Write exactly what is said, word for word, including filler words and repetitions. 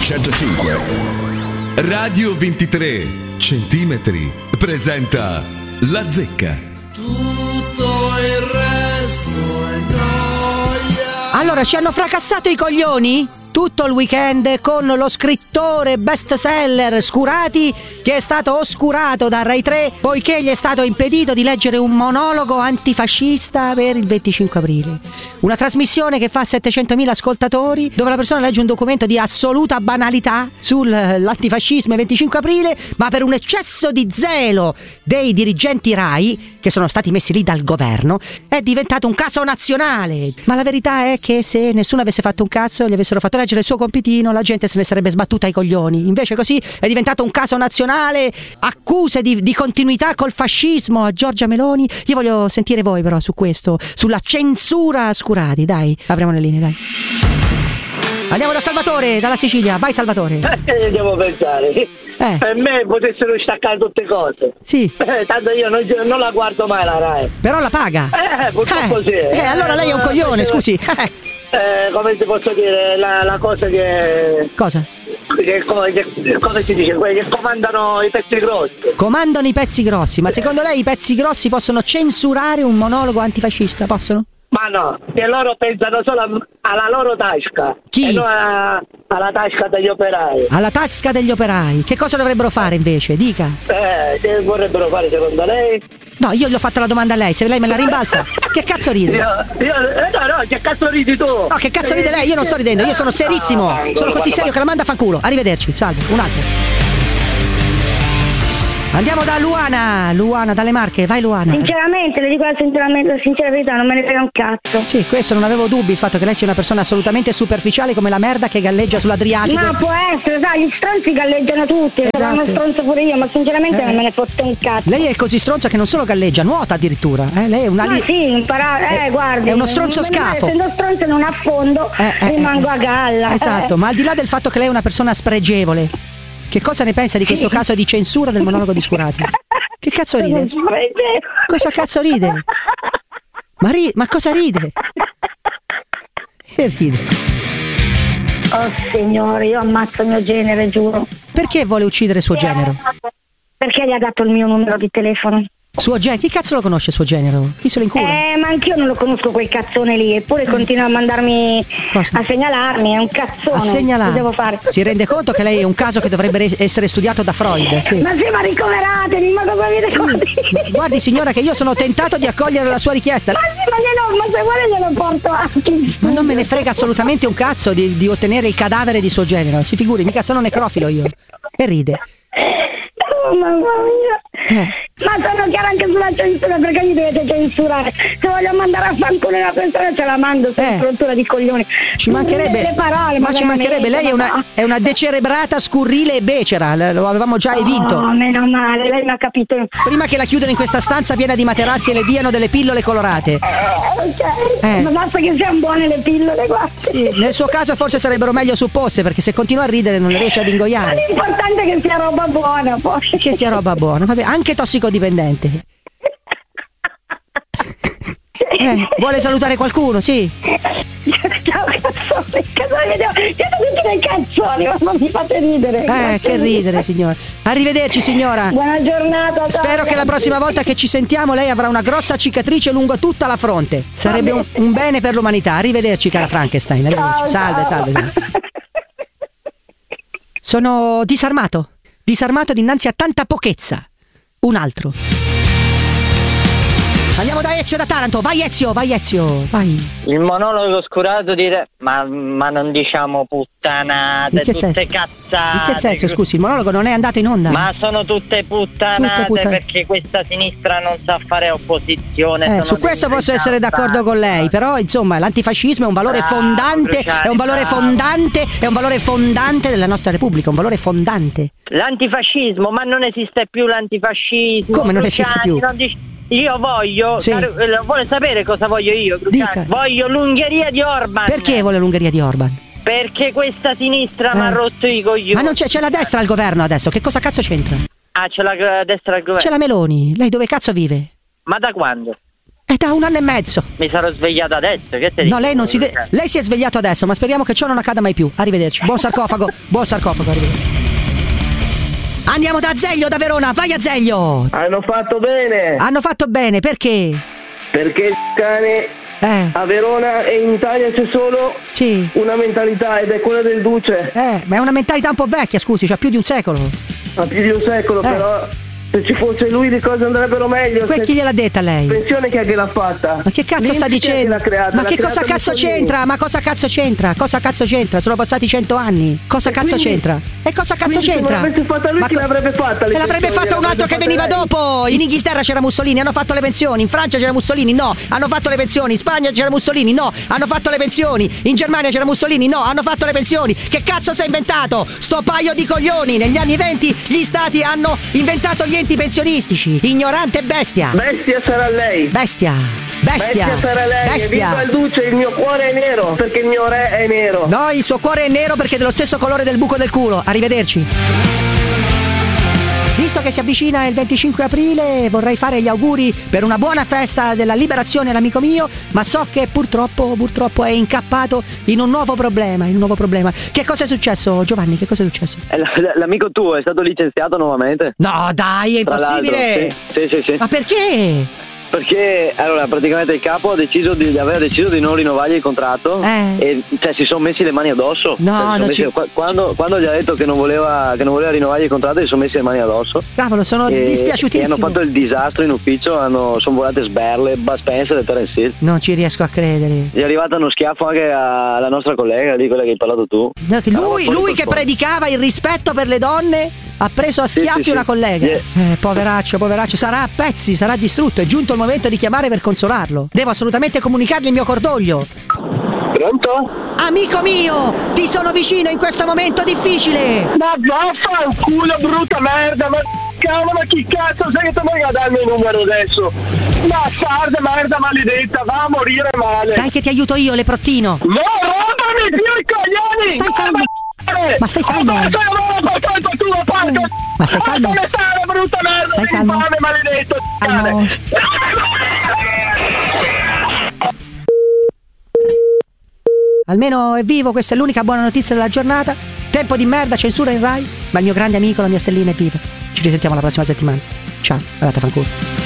centocinque. Radio ventitré centimetri presenta La Zecca. Tutto il resto è noia. Allora, ci hanno fracassato i coglioni tutto il weekend con lo scrittore bestseller Scurati, che è stato oscurato da Rai tre poiché gli è stato impedito di leggere un monologo antifascista per il venticinque aprile. Una trasmissione che fa settecentomila ascoltatori, dove la persona legge un documento di assoluta banalità sull'antifascismo e venticinque aprile, ma per un eccesso di zelo dei dirigenti Rai, che sono stati messi lì dal governo, è diventato un caso nazionale. Ma la verità è che se nessuno avesse fatto un cazzo e gli avessero fatto leggere il suo compitino, la gente se ne sarebbe sbattuta ai coglioni. Invece così è diventato un caso nazionale, accuse di, di continuità col fascismo a Giorgia Meloni. Io voglio sentire voi però su questo, sulla censura Scurati. Dai, apriamo le linee, dai. Andiamo da Salvatore, dalla Sicilia. Vai Salvatore. Eh, devo pensare. Eh. Per me potessero staccare tutte cose. Sì. Eh, tanto io non, non la guardo mai la Rai. Però la paga. Eh, purtroppo eh. sì. Eh, allora lei è un coglione, scusi. Eh. Eh, come ti posso dire, la, la cosa che... Cosa? Che, che, come si dice? Quelli che comandano i pezzi grossi. Comandano i pezzi grossi, ma secondo lei i pezzi grossi possono censurare un monologo antifascista? Possono? Ma no, che loro pensano solo alla loro tasca. Chi? E non a, alla tasca degli operai. Alla tasca degli operai. Che cosa dovrebbero fare invece? Dica. Eh, che vorrebbero fare secondo lei? No, io gli ho fatto la domanda a lei, se lei me la rimbalza. Che cazzo ride? Io, io, eh, no, no, che cazzo ridi tu? No, che cazzo ride lei? Io non sto ridendo, io sono serissimo. Sono così serio che la manda a fanculo. Arrivederci, salve, un altro. Andiamo da Luana, Luana dalle Marche, vai Luana. Sinceramente, le dico la, la sincera verità, non me ne frega un cazzo. Sì, questo non avevo dubbi, il fatto che lei sia una persona assolutamente superficiale come la merda che galleggia sull'Adriatico. Ma può essere, sai, gli stronzi galleggiano tutti, esatto. Sono uno stronzo pure io, ma sinceramente eh. non me ne fotte un cazzo. Lei è così stronza che non solo galleggia, nuota addirittura, eh? Lei è una ma li... sì, imparare, eh, guardi. È uno stronzo scafo. Essendo stronzo non affondo, eh, eh, rimango a galla. Esatto, eh. ma al di là del fatto che lei è una persona spregevole, che cosa ne pensa di questo caso di censura del monologo di Scurati? Che cazzo ride? Cosa cazzo ride? Ma, ri- ma cosa ride? Che ride? Oh signore, io ammazzo il mio genere, giuro. Perché vuole uccidere il suo genero? Perché gli ha dato il mio numero di telefono. Suo genero? Chi cazzo lo conosce suo genero? Chi se lo incula? Eh, ma anch'io non lo conosco quel cazzone lì, eppure continua a mandarmi Cosa? a segnalarmi, è un cazzone. A segnalare? Che devo fare? Si rende conto che lei è un caso che dovrebbe essere studiato da Freud? Sì. Ma sì, ma ricoveratemi, ma cosa avete sì. Guardi signora che io sono tentato di accogliere la sua richiesta. Ma sì, ma glielo, ma se vuole glielo porto anche. Ma non me ne frega assolutamente un cazzo di, di ottenere il cadavere di suo genero. Si figuri, mica sono necrofilo io. E ride. Oh, mamma mia. Eh. Ma sono chiaro anche sulla censura, perché gli dovete censurare? Se voglio mandare a fanculo una persona ce la mando su eh. struttura di coglioni. Ci mancherebbe. Le parole, ma ci mancherebbe, lei è una, è una decerebrata, scurrile e becera, lo avevamo già evinto. Oh, meno male, lei mi ha capito. Prima che la chiudano in questa stanza piena di materassi e le diano delle pillole colorate. Eh, ok. Eh. Ma basta che siano buone le pillole, guarda. Sì, nel suo caso forse sarebbero meglio supposte, perché se continua a ridere non le riesce ad ingoiare. Ma l'importante è che sia roba buona, poi. Che sia roba buona, vabbè, anche tossicodipendente. Eh, vuole salutare qualcuno? Sì. Ciao cazzoni, cazzoni, siete tutti dei cazzoni, ma non mi fate ridere. Eh, che ridere signora. Arrivederci signora. Buona giornata. Spero che la prossima volta che ci sentiamo lei avrà una grossa cicatrice lungo tutta la fronte. Sarebbe un, un bene per l'umanità. Arrivederci cara Frankenstein. Arrivederci. Salve, salve, salve. Sono disarmato. Disarmato dinanzi a tanta pochezza. Un altro. Andiamo da Ezio da Taranto, vai Ezio, vai Ezio, vai. Il monologo oscurato dire ma, ma non diciamo puttanate, tutte senso? cazzate. In che senso, scusi, il monologo non è andato in onda? Ma sono tutte puttanate, tutte puttanate. Perché questa sinistra non sa fare opposizione. Eh, su questo posso essere d'accordo con lei, però insomma l'antifascismo è un valore ah, fondante, è un valore bravo. fondante, è un valore fondante della nostra Repubblica, un valore fondante. L'antifascismo, ma non esiste più l'antifascismo. Come non esiste più? Non dic- Io voglio, sì. caro, vuole sapere cosa voglio io? Voglio l'Ungheria di Orban. Perché vuole l'Ungheria di Orban? Perché questa sinistra eh. mi ha rotto i coglioni. Ma non c'è, c'è la destra al governo adesso, che cosa cazzo c'entra? Ah, c'è la destra al governo. C'è la Meloni, lei dove cazzo vive? Ma da quando? È da un anno e mezzo. Mi sarò svegliato adesso, che te No, dico? lei non si de- lei si è svegliato adesso, ma speriamo che ciò non accada mai più. Arrivederci. Buon sarcofago. Buon sarcofago, arrivederci. Andiamo da Azeglio, da Verona. Vai Azeglio. Hanno fatto bene. Hanno fatto bene, perché? Perché il cane Eh. a Verona e in Italia c'è solo Sì. una mentalità ed è quella del duce. Eh, ma è una mentalità un po' vecchia, scusi, c'ha più di un secolo. Ha più di un secolo, Eh. però se ci fosse lui le cose andrebbero meglio. Que- Se- chi gliel'ha detta lei? Pensione che è che l'ha fatta? Ma che cazzo sta L'I N P S dicendo? che l'ha creata, Ma l'ha che creata cosa cazzo Mussolini. c'entra? Ma cosa cazzo c'entra? Cosa cazzo c'entra? Sono passati cento anni. Cosa E cazzo quindi- c'entra? E cosa cazzo quindi se c'entra? non l'avesse fatta lui, Ma chi co- l'avrebbe fatta? Le E l'avrebbe pensioni? fatta un altro che L'avrebbe veniva fatta lei? dopo. In Inghilterra c'era Mussolini, hanno fatto le pensioni. In Francia c'era Mussolini, no, hanno fatto le pensioni. In Spagna c'era Mussolini, no, hanno fatto le pensioni. In Germania c'era Mussolini, no, hanno fatto le pensioni. Che cazzo si è inventato? Sto paio di coglioni. Negli anni venti gli stati hanno inventato gli enti pensionistici. Ignorante bestia. Bestia sarà lei. Bestia. Bestia. Bestia sarà lei. Bestia. Viva il duce, il mio cuore è nero, perché il mio re è nero. No, il suo cuore è nero perché è dello stesso colore del buco del culo. Arrivederci. Visto che si avvicina il venticinque aprile, vorrei fare gli auguri per una buona festa della liberazione all'amico mio, ma so che purtroppo, purtroppo è incappato in un nuovo problema, in un nuovo problema. Che cosa è successo, Giovanni? Che cosa è successo? Eh, l- l- L'amico tuo è stato licenziato nuovamente? No, dai, è Tra impossibile! l'altro, Sì, sì, sì. sì. Ma perché? Perché allora praticamente il capo ha deciso di, di aver deciso di non rinnovargli il contratto Eh. e cioè si sono messi le mani addosso. No, Cioè, si sono non messi- ci- qua- quando, quando gli ha detto che non voleva che non voleva rinnovargli il contratto, si sono messi le mani addosso. Cavolo, sono e, dispiaciutissimo. e hanno fatto il disastro in ufficio, hanno, sono volate sberle, Bud Spencer e Terence Hill. Non ci riesco a credere. Gli è arrivato uno schiaffo anche a- alla nostra collega lì, quella che hai parlato tu. No, che Allora, Lui, fuori lui col che fuoco. predicava il rispetto per le donne ha preso a Sì, schiaffi sì, una sì. collega. Yeah. Eh, poveraccio, poveraccio, sarà a pezzi, sarà distrutto. È giunto il momento di chiamare per consolarlo. Devo assolutamente comunicargli il mio cordoglio. Pronto? Amico mio, ti sono vicino in questo momento difficile. Ma vaffanculo, brutta merda, ma cavolo, chi cazzo sei che ti vuoi darmi il numero adesso? Bastarda, merda maledetta, va a morire male. Dai che ti aiuto io, leprottino. Non rompermi più i coglioni! Stai No, calmo. ma- Ma stai calmo. Ma stai calmo, per colpa tua, porca! Ma stai calmo. Dove stare, brutta merda, Stai calmo. infame, maledetto, Calmo. cane! Almeno è vivo, questa è l'unica buona notizia della giornata. Tempo di merda, censura in Rai, ma il mio grande amico, la mia stellina è viva. Ci risentiamo la prossima settimana. Ciao, andate a fanculo.